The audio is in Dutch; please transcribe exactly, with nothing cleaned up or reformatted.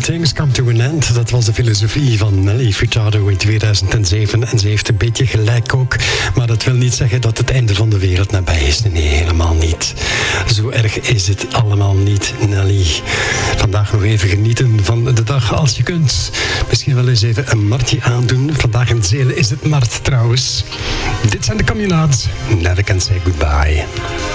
things come to an end. Dat was de filosofie van Nelly Furtado in tweeduizend zeven. En ze heeft een beetje gelijk ook. Maar dat wil niet zeggen dat het einde van de wereld nabij is. Nee, helemaal niet. Zo erg is het allemaal niet, Nelly. Vandaag nog even genieten van de dag als je kunt. Misschien wel eens even een martje aandoen. Vandaag in Zelen is het Mart trouwens. Dit zijn de Communards. Never can say goodbye.